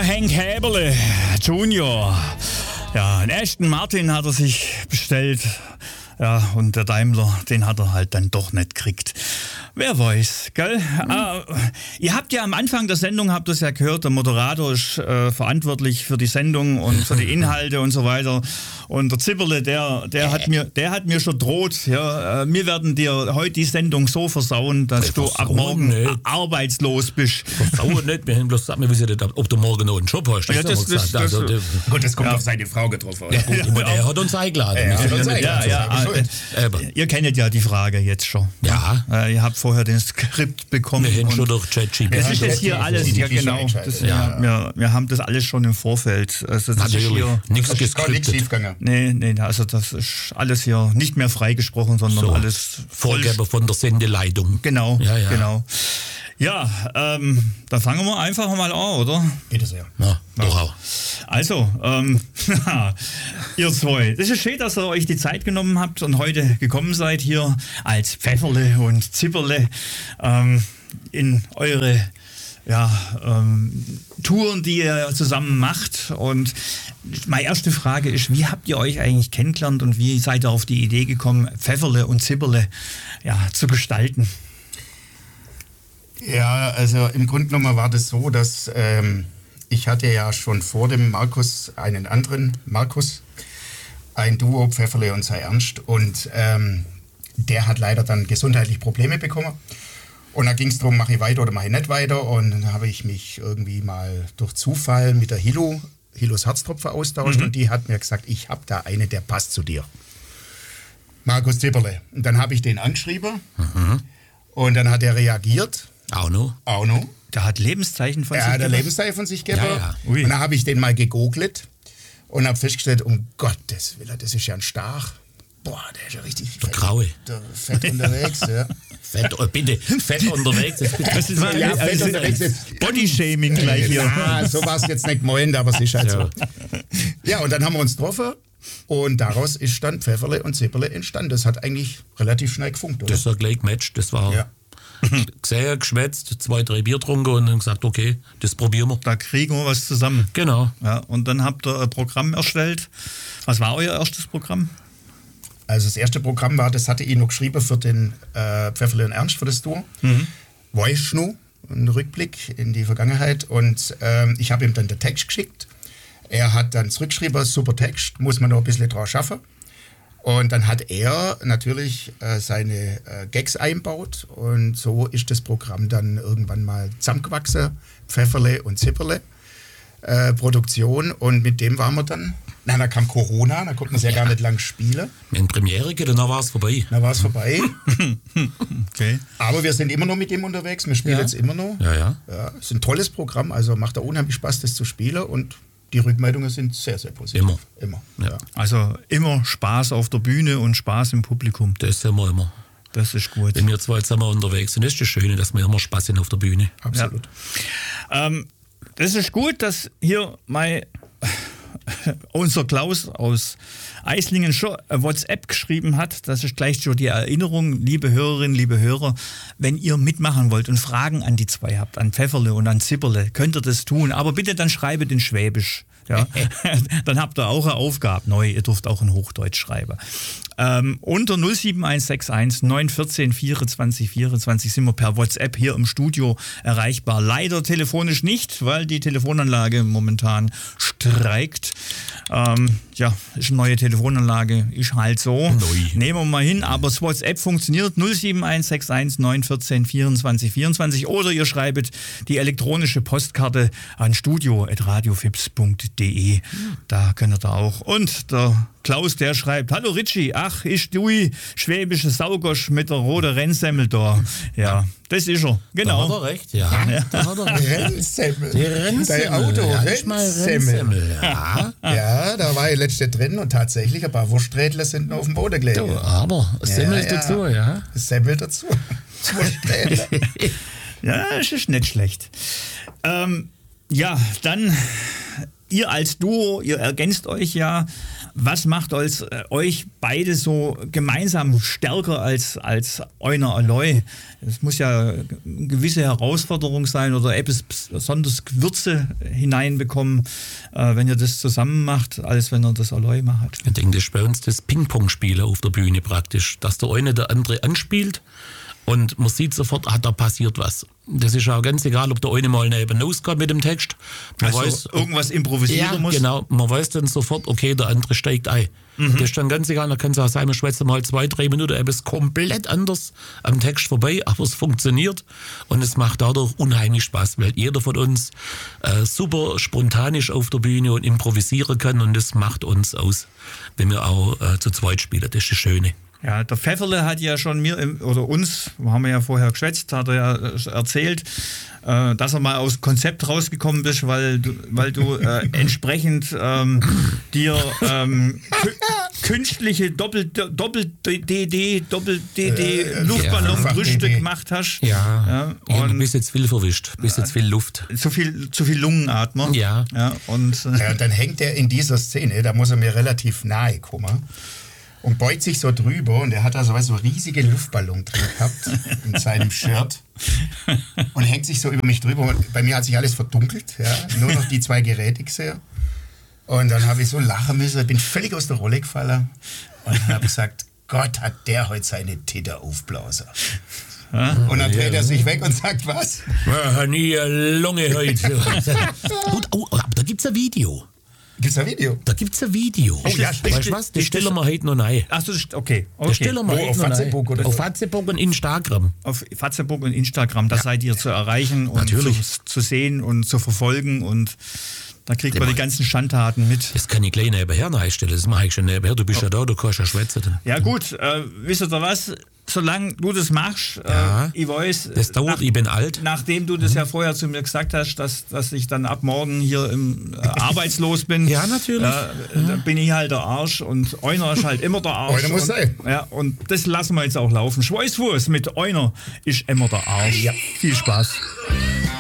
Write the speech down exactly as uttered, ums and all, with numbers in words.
Der Hank Häberle Junior. Ja, einen Aston Martin hat er sich bestellt. Ja, und der Daimler, den hat er halt dann doch nicht gekriegt. Wer weiß, gell? Mhm. Ah, ihr habt ja am Anfang der Sendung, habt ihr es ja gehört, der Moderator ist äh, verantwortlich für die Sendung und für die Inhalte und so weiter. Und der Zipperle, der, der, hat, mir, der hat mir schon droht, ja, äh, wir werden dir heute die Sendung so versauen, dass ich du ab morgen nicht. arbeitslos bist. Versauen nicht, wir haben bloß gesagt, wir wissen nicht, ob du morgen noch einen Job hast. Das, ja, das, das, das, also, das, gut, das kommt ja. auf seine Frau getroffen. Ja, gut, ja. Er hat uns eingeladen. Er hat uns eingeladen. Ja, ja, ja, äh, ihr kennt ja die Frage jetzt schon. Ja. Äh, ihr habt vorher den Skript bekommen. Wir haben schon durch ChatGPT. Das ist jetzt hier alles, ja genau. Das, ja. Wir, wir haben das alles schon im Vorfeld. Also das Natürlich, ist hier, nichts geskriptet. Nee, nee, also das ist alles hier nicht mehr freigesprochen, sondern so, alles Vorgabe von der Sendeleitung. Genau, ja, ja. genau. Ja, ähm, da fangen wir einfach mal an, oder? Bitte sehr. Ja, doch auch. Also, ähm, ihr zwei, das ist schön, dass ihr euch die Zeit genommen habt und heute gekommen seid hier als Pfefferle und Zipperle ähm, in eure ja, ähm, Touren, die ihr zusammen macht. Und meine erste Frage ist, wie habt ihr euch eigentlich kennengelernt und wie seid ihr auf die Idee gekommen, Pfefferle und Zipperle ja, zu gestalten? Ja, also im Grunde genommen war das so, dass ähm, ich hatte ja schon vor dem Markus einen anderen Markus, ein Duo, Pfefferle und Sei Ernst, und ähm, der hat leider dann gesundheitlich Probleme bekommen. Und da ging es darum, mache ich weiter oder mache ich nicht weiter. Und dann habe ich mich irgendwie mal durch Zufall mit der Hilo, Hilos Herztropfen austauscht, mhm. und die hat mir gesagt, ich habe da eine, der passt zu dir. Markus Zipperle. Und dann habe ich den angeschrieben, mhm. und dann hat er reagiert. Auch noch? Auch noch. Der hat Lebenszeichen von er sich gegeben. Er hat Lebenszeichen von sich gegeben. Ja, ja. Und dann habe ich den mal gegoogelt und habe festgestellt, um Gottes Willen, das ist ja ein Stach. Boah, der ist ja richtig der fett, Graue. Der fett unterwegs, ja. Fett, oh, bitte, fett unterwegs. Das ist ja, ja, fett unterwegs. Bodyshaming gleich hier. Ja, so war es jetzt nicht gemeint, aber es ist halt ja. so. Ja, und dann haben wir uns getroffen und daraus ist dann Pfefferle und Zipperle entstanden. Das hat eigentlich relativ schnell gefunkt, oder? Das war gleich Match, das war... Ja. gesehen, geschwätzt, zwei, drei Bier getrunken und dann gesagt, okay, das probieren wir. Da kriegen wir was zusammen. Genau. Ja, und dann habt ihr ein Programm erstellt. Was war euer erstes Programm? Also das erste Programm war, das hatte ich noch geschrieben für den äh, Pfefferle und Ernst, für das Duo. Mhm. Voice-Schnu, ein Rückblick in die Vergangenheit. Und ähm, ich habe ihm dann den Text geschickt. Er hat dann zurückgeschrieben, super Text, muss man noch ein bisschen drauf schaffen. Und dann hat er natürlich äh, seine äh, Gags einbaut und so ist das Programm dann irgendwann mal zusammengewachsen, Pfefferle und Zipperle äh, Produktion, und mit dem waren wir dann, na, da kam Corona, da konnten wir es ja, ja gar nicht lang spielen. In Premiere geht, dann war es vorbei. Da war es vorbei. Okay. Aber wir sind immer noch mit dem unterwegs, wir spielen ja. jetzt immer noch. Ja, ja. Ja, es ist ein tolles Programm, also macht da unheimlich Spaß, das zu spielen, und die Rückmeldungen sind sehr, sehr positiv. Immer. Immer. Ja. Also immer Spaß auf der Bühne und Spaß im Publikum. Das sind wir immer. Das ist gut. Wenn wir zwei zusammen unterwegs sind, ist das Schöne, dass wir immer Spaß haben auf der Bühne. Absolut. Ja. Ähm, das ist gut, dass hier mein unser Klaus aus Eislingen schon WhatsApp geschrieben hat. Das ist gleich schon die Erinnerung, liebe Hörerinnen, liebe Hörer, wenn ihr mitmachen wollt und Fragen an die zwei habt, an Pfefferle und an Zipperle, könnt ihr das tun. Aber bitte dann schreibt in Schwäbisch. Ja. Dann habt ihr auch eine Aufgabe neu. Ihr dürft auch in Hochdeutsch schreiben. Ähm, unter null sieben eins sechs eins neun eins vier vierundzwanzig vierundzwanzig sind wir per WhatsApp hier im Studio erreichbar. Leider telefonisch nicht, weil die Telefonanlage momentan streikt. Ähm, ja, ist eine neue Telefonanlage, ist halt so. Neu. Nehmen wir mal hin, aber das WhatsApp funktioniert null sieben eins sechs eins neun eins vier vierundzwanzig vierundzwanzig oder ihr schreibt die elektronische Postkarte an studio at radiofips punkt de. Da könnt ihr da auch. Und der Klaus, der schreibt, hallo Ritchie, ach, ich dui, schwäbische Saugosch mit der roten Rennsemmel da. Ja, das ist er, genau. Da hat er recht, ja. ja. Da hat er recht. Rennsemmel. Die Rennsemmel. Dein Auto, ja, Rennsemmel. Ja. Ja, da war ich letzte drin und tatsächlich ein paar Wursträdler sind noch auf dem Boden gelegen. Du, aber Semmel ja, ja. dazu, ja. Semmel dazu. Wursträdler. Ja, das ist nicht schlecht. Ähm, ja, dann, ihr als Duo, ihr ergänzt euch ja. was macht als, äh, euch beide so gemeinsam stärker als, als Euner Aloy? Es muss ja eine gewisse Herausforderung sein oder etwas besonders Gewürze hineinbekommen, äh, wenn ihr das zusammen macht, als wenn ihr das Aloy macht. Ich denke, das ist bei uns das Ping-Pong-Spielen auf der Bühne praktisch, dass der eine der andere anspielt. Und man sieht sofort, ah, da passiert was. Das ist auch ganz egal, ob der eine mal neben rauskommt mit dem Text. Man also weiß, irgendwas improvisieren ja, muss. Genau, man weiß dann sofort, okay, der andere steigt ein. Mhm. Das ist dann ganz egal, da kann es auch sein, man schwätzt mal zwei, drei Minuten etwas komplett anders am Text vorbei, aber es funktioniert und es macht dadurch unheimlich Spaß, weil jeder von uns äh, super spontanisch auf der Bühne und improvisieren kann und das macht uns aus, wenn wir auch äh, zu zweit spielen. Das ist das Schöne. Ja, der Pfefferle hat ja schon mir im, oder uns, haben wir ja vorher geschwätzt, hat er ja erzählt, äh, dass er mal aus dem Konzept rausgekommen bist, weil du, weil du äh, entsprechend ähm, dir ähm, künstliche Doppel-D D, Doppel-D D Äh, Luftballonbrüste ja. gemacht hast. Ja, Ja, ja, und du bist jetzt viel verwischt, bist jetzt viel Luft. zu viel, zu viel Lungenatmer. Ja. Ja, und, äh, Ja, und dann hängt er in dieser Szene, da muss er mir relativ nahe kommen und beugt sich so drüber und er hat da so, weißt, so riesige Luftballon drin gehabt in seinem Shirt und hängt sich so über mich drüber. Und bei mir hat sich alles verdunkelt, ja, nur noch die zwei Geräte gesehen. Und dann habe ich so lachen müssen, bin völlig aus der Rolle gefallen und dann habe ich gesagt, Gott, hat der heute seine Titter aufblasen. Und dann dreht er sich weg und sagt, was? Ja, nie eine Lunge heute. Gut, oh, aber da gibt es ein Video. Gibt's ein Video? Da gibt es ein Video. Oh, ja, stimmt. Weißt du was? Das stellen wir heute noch rein. ach so, okay. Das okay. stellen wir Wo, heute auf noch rein. Facebook oder Auf so? Facebook und Instagram. Auf Facebook und Instagram, da seid ihr zu erreichen und Natürlich. zu, zu sehen und zu verfolgen und da kriegt man die ganzen Schandtaten mit. Das kann ich gleich nebenher einstellen. Das mache ich schon nebenher. Du bist ja da, du kannst ja schwätzen. Dann. Ja gut, äh, wisst ihr was? Solange du das machst, Ja, äh, ich weiß, Das dauert, ich bin alt. nachdem du das ja vorher zu mir gesagt hast, dass, dass ich dann ab morgen hier im, äh, arbeitslos bin, Ja, natürlich. Äh, da bin ich halt der Arsch und Euner ist halt immer der Arsch. Euner muss und, sein. Ja, und das lassen wir jetzt auch laufen. Schweißfuß mit Euner ist immer der Arsch. Ja. Viel Spaß.